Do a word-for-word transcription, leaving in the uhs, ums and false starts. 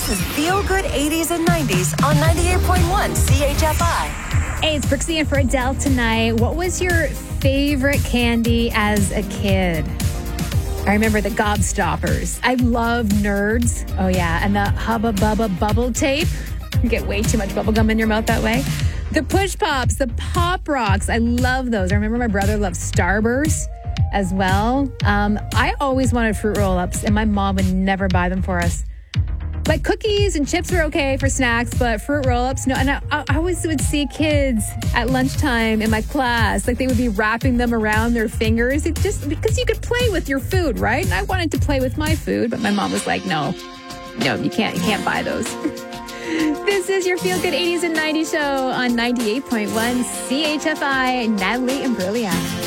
This is Feel Good eighties and nineties on ninety-eight point one C H F I. Hey, it's Brooksy in for Adele tonight. What was your favorite candy as a kid? I remember the Gobstoppers. I love Nerds. Oh, yeah. And the Hubba Bubba Bubble Tape. You get way too much bubble gum in your mouth that way. The Push Pops, the Pop Rocks. I love those. I remember my brother loved Starburst as well. Um, I always wanted fruit roll-ups, and my mom would never buy them for us. Like cookies and chips were okay for snacks, but fruit roll-ups, no. And I, I always would see kids at lunchtime in my class, like they would be wrapping them around their fingers. It just because you could play with your food, right? And I wanted to play with my food, but my mom was like, no, no, you can't, you can't buy those. This is your Feel Good eighties and nineties show on ninety-eight point one C H F I. Natalie Imbruglia.